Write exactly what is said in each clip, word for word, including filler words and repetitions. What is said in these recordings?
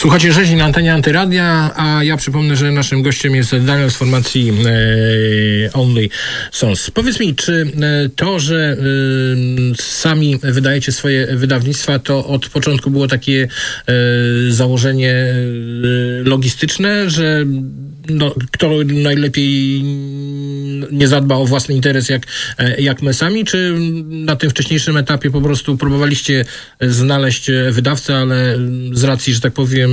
Słuchajcie Rzeźni na antenie Antyradia, a ja przypomnę, że naszym gościem jest Daniel z formacji e, Only Sons. Powiedz mi, czy e, to, że e, sami wydajecie swoje wydawnictwa, to od początku było takie e, założenie e, logistyczne, że no, kto najlepiej nie zadba o własny interes jak, jak my sami, czy na tym wcześniejszym etapie po prostu próbowaliście znaleźć wydawcę, ale z racji, że tak powiem,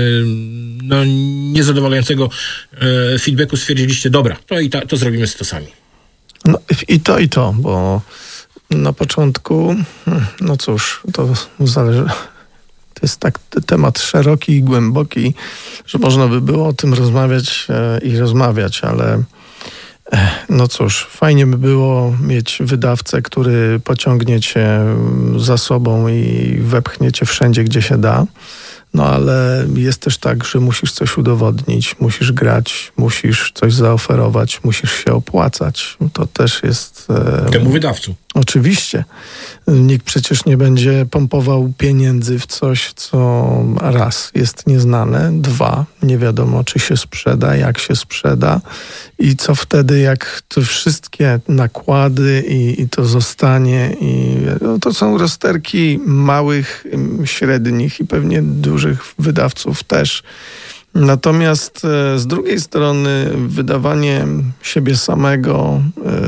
no, niezadowalającego feedbacku stwierdziliście, dobra, to i ta, to zrobimy to sami. No i to, i to, bo na początku, no cóż, to zależy... To jest tak temat szeroki i głęboki, że można by było o tym rozmawiać e, i rozmawiać, ale e, no cóż, fajnie by było mieć wydawcę, który pociągnie cię za sobą i wepchnie cię wszędzie, gdzie się da. No ale jest też tak, że musisz coś udowodnić, musisz grać, musisz coś zaoferować, musisz się opłacać. To też jest... E, Temu wydawcu. Oczywiście. Nikt przecież nie będzie pompował pieniędzy w coś, co raz jest nieznane, dwa, nie wiadomo, czy się sprzeda, jak się sprzeda i co wtedy, jak te wszystkie nakłady i, i to zostanie. I, no, to są rozterki małych, średnich i pewnie dużych wydawców też. Natomiast e, z drugiej strony wydawanie siebie samego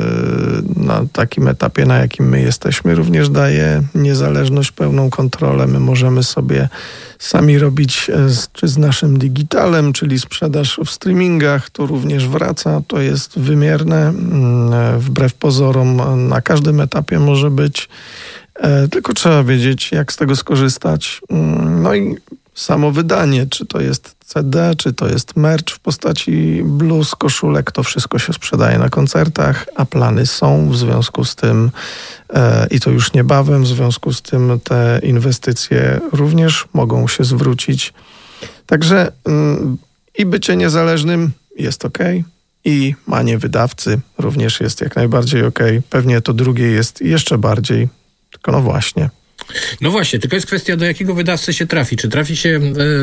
e, na takim etapie, na jakim my jesteśmy, również daje niezależność, pełną kontrolę. My możemy sobie sami robić e, z, czy z naszym digitalem, czyli sprzedaż w streamingach, to również wraca, to jest wymierne, e, wbrew pozorom na każdym etapie może być, e, tylko trzeba wiedzieć, jak z tego skorzystać. No i samo wydanie, czy to jest C D, czy to jest merch w postaci bluz, koszulek, to wszystko się sprzedaje na koncertach, a plany są, w związku z tym e, i to już niebawem, w związku z tym te inwestycje również mogą się zwrócić. Także mm, i bycie niezależnym jest okej, i manie wydawcy również jest jak najbardziej okej. Pewnie to drugie jest jeszcze bardziej, tylko no właśnie. No właśnie, tylko jest kwestia, do jakiego wydawcy się trafi. Czy trafi się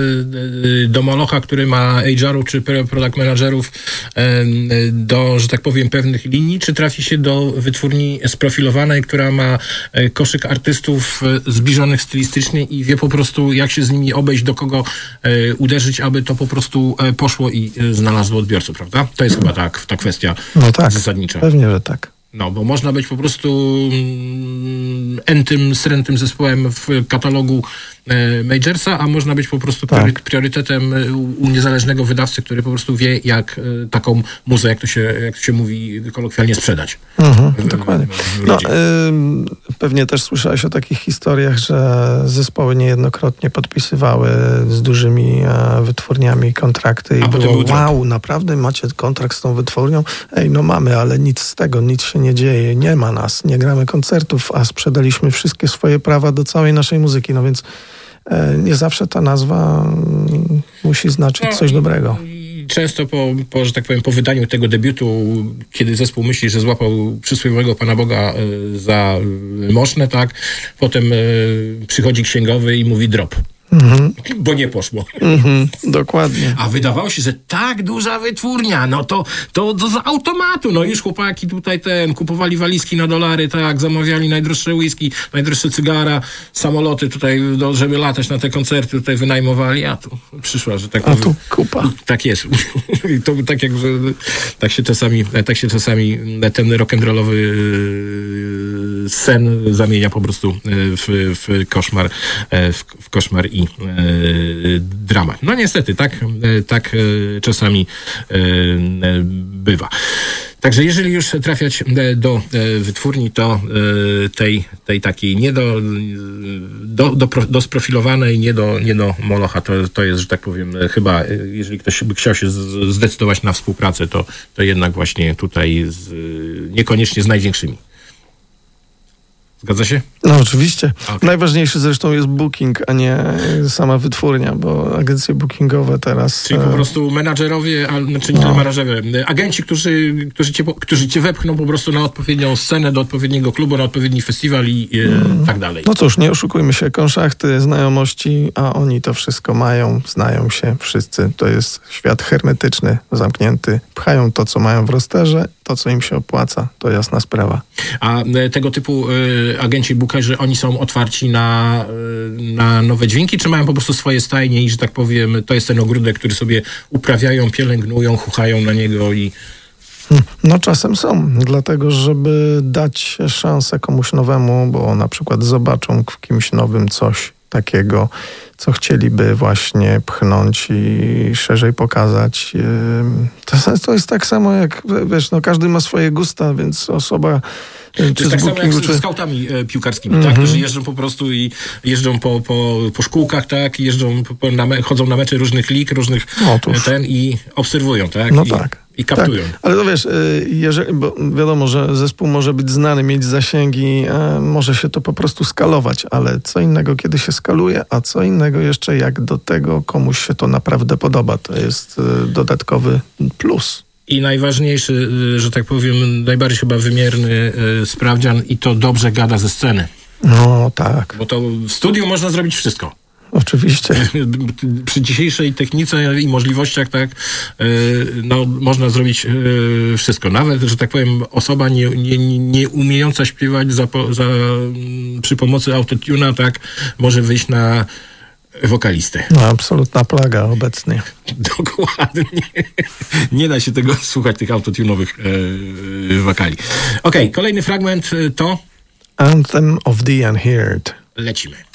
e, do Molocha, który ma H R-ów czy product managerów e, do, że tak powiem, pewnych linii, czy trafi się do wytwórni sprofilowanej, która ma e, koszyk artystów e, zbliżonych stylistycznie i wie po prostu, jak się z nimi obejść, do kogo e, uderzyć, aby to po prostu e, poszło i e, znalazło odbiorców, prawda? To jest chyba tak, ta kwestia no tak, zasadnicza. Pewnie, że tak. No, bo można być po prostu mm, entym, srętym zespołem w katalogu e, Majorsa, a można być po prostu tak. priorytetem u, u niezależnego wydawcy, który po prostu wie, jak e, taką muzę, jak to się, jak to się mówi kolokwialnie, sprzedać. Mhm, w, dokładnie. W no, y, pewnie też słyszałeś o takich historiach, że zespoły niejednokrotnie podpisywały z dużymi e, wytwórniami kontrakty i a było wow, naprawdę macie kontrakt z tą wytwórnią? Ej, no mamy, ale nic z tego, nic się nie dzieje, nie ma nas, nie gramy koncertów, a sprzedaliśmy wszystkie swoje prawa do całej naszej muzyki, no więc e, nie zawsze ta nazwa m, musi znaczyć no, coś dobrego. I często po, po, że tak powiem, po wydaniu tego debiutu, kiedy zespół myśli, że złapał przysłowiowego Pana Boga e, za moszne, tak, potem e, przychodzi księgowy i mówi drop. Mhm. Bo nie poszło. Mhm, dokładnie. A wydawało się, że tak duża wytwórnia, no to, to, to z automatu, no już chłopaki tutaj ten, kupowali walizki na dolary, tak, zamawiali najdroższe whisky, najdroższe cygara, samoloty tutaj, no, żeby latać na te koncerty, tutaj wynajmowali, a tu przyszła, że tak powiem. A tu kupa. Tak jest. I to tak jak, że tak się czasami, tak się czasami ten rock'n'rollowy sen zamienia po prostu w, w koszmar, w, w koszmar i e, dramat. No niestety, tak, e, tak e, czasami e, bywa. Także jeżeli już trafiać do wytwórni, to tej, tej takiej nie do, do, do, do sprofilowanej, nie do, nie do Molocha, to, to jest, że tak powiem, chyba, jeżeli ktoś by chciał się zdecydować na współpracę, to, to jednak właśnie tutaj z, niekoniecznie z największymi. Zgadza się? No oczywiście. Okay. Najważniejszy zresztą jest booking, a nie sama wytwórnia, bo agencje bookingowe teraz... Czyli po prostu menadżerowie, a, znaczy nie no. menadżerowie, agenci, którzy, którzy, cię, którzy cię wepchną po prostu na odpowiednią scenę, do odpowiedniego klubu, na odpowiedni festiwal i e, mm. tak dalej. No cóż, nie oszukujmy się, konszachty, znajomości, a oni to wszystko mają, znają się wszyscy. To jest świat hermetyczny, zamknięty. Pchają to, co mają w rosterze, to, co im się opłaca. To jasna sprawa. A e, tego typu e, agenci bookerzy, oni są otwarci na, e, na nowe dźwięki, czy mają po prostu swoje stajnie i, że tak powiem, to jest ten ogródek, który sobie uprawiają, pielęgnują, chuchają na niego i... No czasem są, dlatego żeby dać szansę komuś nowemu, bo na przykład zobaczą w kimś nowym coś takiego, co chcieliby właśnie pchnąć i szerzej pokazać. To, to jest tak samo jak, wiesz, no każdy ma swoje gusta, więc osoba... To jest tak samo jak z, czy... z skautami e, piłkarskimi, mm-hmm. tak? Którzy jeżdżą po prostu i jeżdżą po, po, po szkółkach, tak? Jeżdżą, po, na me, chodzą na mecze różnych lig, różnych Otóż. ten i obserwują, tak? No I, tak. I kaptują. Tak. Ale to wiesz, jeżeli, bo wiadomo, że zespół może być znany, mieć zasięgi, może się to po prostu skalować, ale co innego, kiedy się skaluje, a co innego jeszcze, jak do tego komuś się to naprawdę podoba. To jest dodatkowy plus. I najważniejszy, że tak powiem, najbardziej chyba wymierny sprawdzian i to dobrze gada ze sceny. No tak. Bo to w studiu można zrobić wszystko. Oczywiście. Przy dzisiejszej technice i możliwościach, tak, no, można zrobić wszystko. Nawet, że tak powiem, osoba nie, nie, nie umiejąca śpiewać za, za, przy pomocy autotuna, tak, może wyjść na wokalistę. No, absolutna plaga obecnie. Dokładnie. Nie da się tego słuchać, tych autotunowych e, wokali. Okej, okay, kolejny fragment to... Anthem of the Unheard. Lecimy.